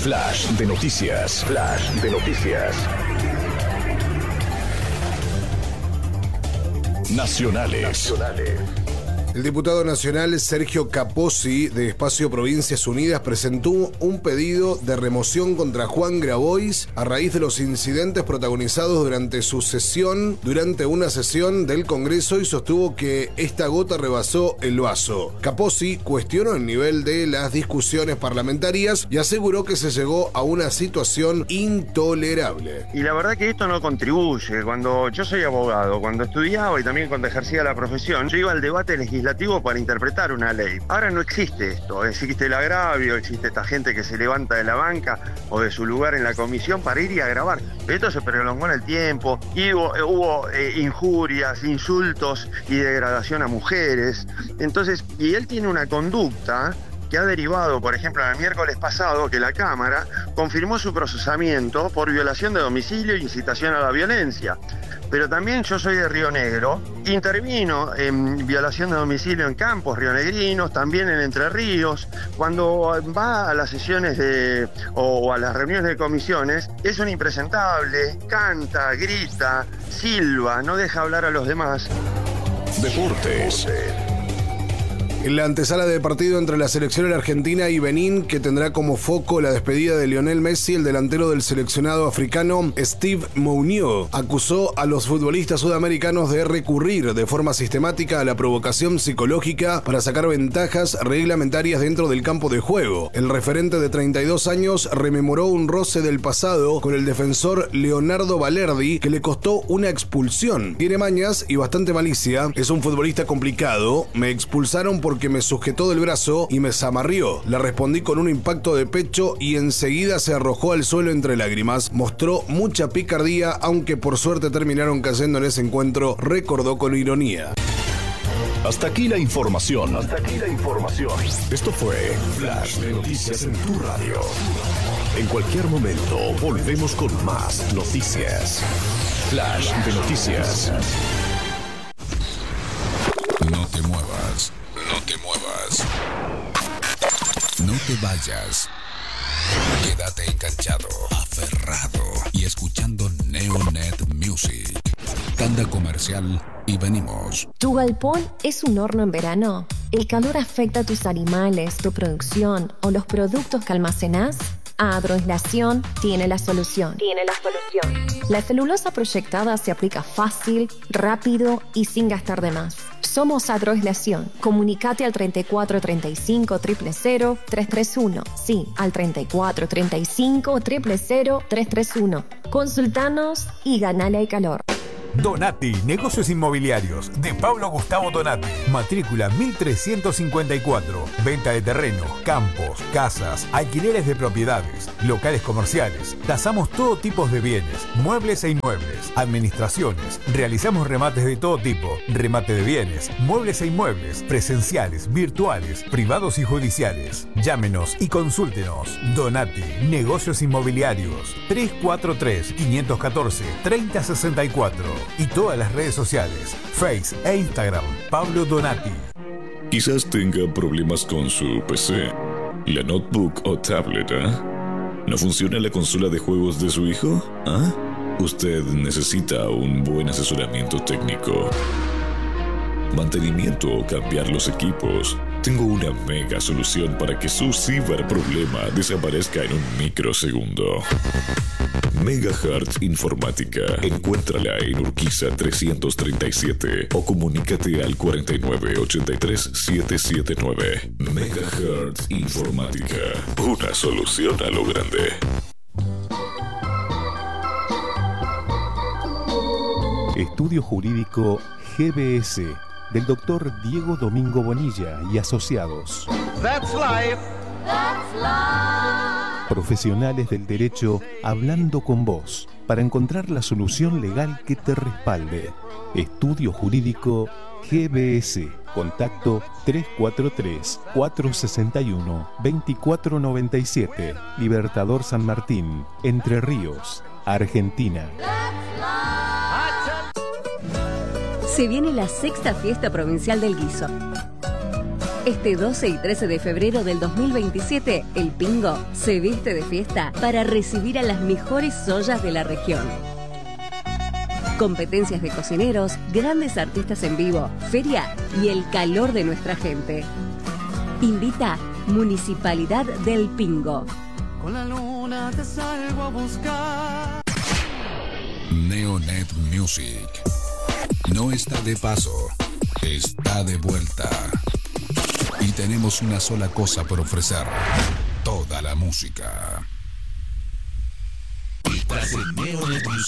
Flash de noticias. Flash de noticias. Nacionales. El diputado nacional Sergio Capozzi, de Espacio Provincias Unidas, presentó un pedido de remoción contra Juan Grabois a raíz de los incidentes protagonizados durante una sesión del Congreso, y sostuvo que esta gota rebasó el vaso. Capozzi cuestionó el nivel de las discusiones parlamentarias y aseguró que se llegó a una situación intolerable. Y la verdad que esto no contribuye. Cuando yo soy abogado, cuando estudiaba y también cuando ejercía la profesión, yo iba al debate legislativo para interpretar una ley. Ahora no existe esto, existe el agravio, existe esta gente que se levanta de la banca o de su lugar en la comisión para ir y a grabar. Esto se prolongó en el tiempo y hubo injurias, insultos y degradación a mujeres. Entonces, y él tiene una conducta que ha derivado, por ejemplo, el miércoles pasado, que la Cámara confirmó su procesamiento por violación de domicilio e incitación a la violencia. Pero también yo soy de Río Negro, intervino en violación de domicilio en campos rionegrinos, también en Entre Ríos. Cuando va a las sesiones o a las reuniones de comisiones, es un impresentable, canta, grita, silba, no deja hablar a los demás. Deportes. En la antesala del partido entre la selección argentina y Benín, que tendrá como foco la despedida de Lionel Messi, el delantero del seleccionado africano Steve Mouniou acusó a los futbolistas sudamericanos de recurrir de forma sistemática a la provocación psicológica para sacar ventajas reglamentarias dentro del campo de juego. El referente de 32 años rememoró un roce del pasado con el defensor Leonardo Balerdi que le costó una expulsión. Tiene mañas y bastante malicia, es un futbolista complicado, me expulsaron porque me sujetó del brazo y me zamarrió. Le respondí con un impacto de pecho y enseguida se arrojó al suelo entre lágrimas. Mostró mucha picardía, aunque por suerte terminaron cayendo en ese encuentro, recordó con ironía. Hasta aquí la información. Esto fue Flash de Noticias en tu radio. En cualquier momento volvemos con más noticias. Flash de Noticias. No te muevas. No te muevas. No te vayas. Quédate enganchado, aferrado y escuchando Neonet Music. Tanda comercial y venimos. ¿Tu galpón es un horno en verano? ¿El calor afecta a tus animales, tu producción o los productos que almacenás? Agroaislación tiene la solución. La celulosa proyectada se aplica fácil, rápido y sin gastar de más. Somos Agroaislación. Comunicate al 3435 000 331. Sí, al 3435 000 331. Consultanos y ganale al calor. Donati, negocios inmobiliarios, de Pablo Gustavo Donati. Matrícula 1354. Venta de terreno, campos, casas, alquileres de propiedades, locales comerciales. Tasamos todo tipo de bienes, muebles e inmuebles, administraciones. Realizamos remates de todo tipo, remate de bienes, muebles e inmuebles, presenciales, virtuales, privados y judiciales. Llámenos y consúltenos. Donati, negocios inmobiliarios. 343-514-3064. Y todas las redes sociales, Face e Instagram, Pablo Donati. Quizás tenga problemas con su PC, la notebook o tablet, ¿No funciona la consola de juegos de su hijo? Usted necesita un buen asesoramiento técnico, mantenimiento o cambiar los equipos. Tengo una mega solución para que su ciberproblema desaparezca en un microsegundo. Megahertz Informática. Encuéntrala en Urquiza 337 o comunícate al 4983-779. Megahertz Informática. Una solución a lo grande. Estudio Jurídico GBS del Dr. Diego Domingo Bonilla y Asociados. That's life. That's life. Profesionales del derecho hablando con vos para encontrar la solución legal que te respalde. Estudio Jurídico GBS. Contacto 343-461-2497. Libertador San Martín, Entre Ríos, Argentina. Se viene la 6ª fiesta provincial del guiso. Este 12 y 13 de febrero del 2027, el Pingo se viste de fiesta para recibir a las mejores ollas de la región. Competencias de cocineros, grandes artistas en vivo, feria y el calor de nuestra gente. Invita Municipalidad del Pingo. Con la luna te salgo a buscar. Neonet Music. No está de paso, está de vuelta. Y tenemos una sola cosa por ofrecer: toda la música. Estás en Neonet Music.